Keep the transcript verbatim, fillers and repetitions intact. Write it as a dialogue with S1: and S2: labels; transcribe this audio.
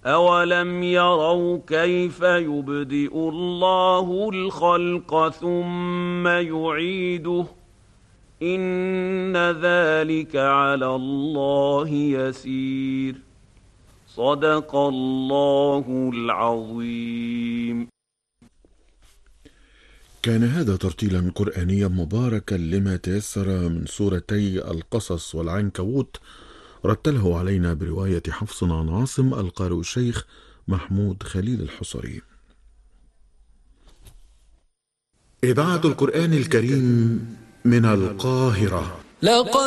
S1: أولم يروا كيف يبدئ الله الخلق ثم يعيده إن ذلك على الله يسير صدق الله العظيم.
S2: كان هذا ترتيلا قرآنيا مباركا لما تيسر من سورتي القصص والعنكبوت، رتله علينا برواية حفص عن عاصم القارئ الشيخ محمود خليل الحصري. إذاعة القرآن الكريم من القاهرة.